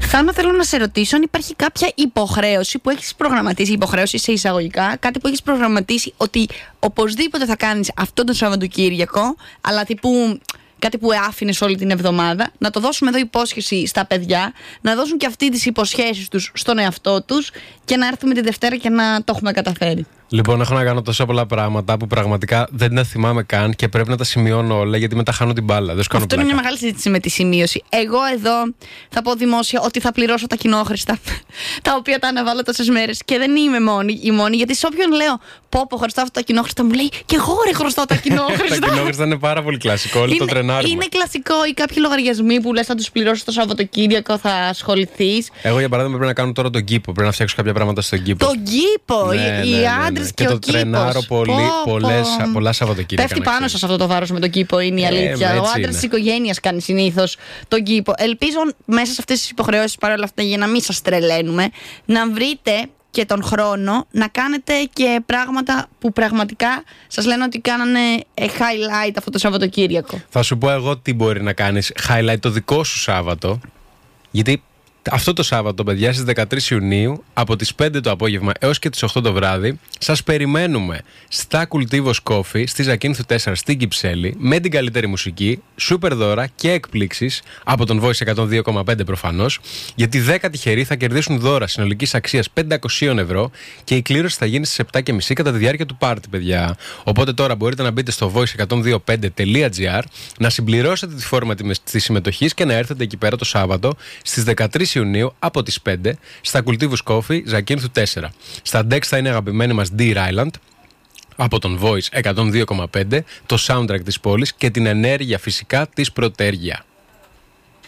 Θάνο, θέλω να σε ρωτήσω αν υπάρχει κάποια υποχρέωση που έχεις προγραμματίσει, υποχρέωση σε εισαγωγικά, κάτι που έχεις προγραμματίσει ότι οπωσδήποτε θα κάνεις αυτό το Σαββατοκύριακο, αλλά τύπου κάτι που άφηνες όλη την εβδομάδα. Να το δώσουμε εδώ υπόσχεση στα παιδιά, να δώσουν και αυτοί τις υποσχέσεις τους στον εαυτό τους και να έρθουμε τη Δευτέρα και να το έχουμε καταφέρει. Λοιπόν, έχω να κάνω τόσα πολλά πράγματα που πραγματικά δεν τα θυμάμαι καν και πρέπει να τα σημειώνω όλα γιατί μετά χάνω την μπάλα. Αυτό είναι μια μεγάλη συζήτηση με τη σημείωση. Εγώ εδώ θα πω δημόσια ότι θα πληρώσω τα κοινόχρηστα, τα οποία τα αναβάλω τόσες μέρες και δεν είμαι η μόνη, γιατί σε όποιον λέω πω χρωστάω αυτά τα κοινόχρηστα, μου λέει και εγώ ρε χρωστάω τα κοινόχρηστα. Τα κοινόχρηστα είναι πάρα πολύ κλασικό, όλοι το τρενάρουμε. Είναι κλασικό, ή κάποιοι λογαριασμοί που λες θα τους πληρώσεις το Σαββατοκύριακο, θα ασχοληθείς. Εγώ για παράδειγμα πρέπει να κάνω τώρα τον κήπο, πρέπει να φτιάξω κάποια πράγματα στον κήπο. Τον κήπο, οι άντρες και ο κήπος. Και το τρενάρω πολλά Σαββατοκύριακα. Πέφτει πάνω σας αυτό το βάρος με τον κήπο, είναι η αλήθεια. Ο άντρας της οικογένειας κάνει συνήθως τον κήπο. Ελπίζω μέσα σε αυτές τις υποχρεώσεις, παρόλα αυτά, για να μην σας τρελαίνουμε, να βρείτε και τον χρόνο να κάνετε και πράγματα που πραγματικά σας λένε ότι κάνανε highlight αυτό το Σαββατοκύριακο. Θα σου πω εγώ τι μπορεί να κάνεις highlight το δικό σου Σάββατο. Γιατί αυτό το Σάββατο, παιδιά, στις 13 Ιουνίου, από τις 5 το απόγευμα έως και τις 8 το βράδυ, σας περιμένουμε στα Cultivos Coffee, στη Ζακίνθου 4, στην Κυψέλη, με την καλύτερη μουσική, σούπερ δώρα και εκπλήξεις από τον Voice 102,5 προφανώς, γιατί 10 τυχεροί θα κερδίσουν δώρα συνολικής αξίας 500 ευρώ και η κλήρωση θα γίνει στις 7.30 κατά τη διάρκεια του πάρτι, παιδιά. Οπότε τώρα μπορείτε να μπείτε στο voice102.5.gr, να συμπληρώσετε τη φόρμα της συμμετοχής και να έρθετε εκεί πέρα το Σάββατο στις 13 Ιουνίου από τις 5 στα Cultivos Coffee, Ζακίνθου 4. Στα Dex θα είναι αγαπημένη μας Deer Island από τον Voice 102,5, το soundtrack της πόλης και την ενέργεια φυσικά της Πρωτέργεια.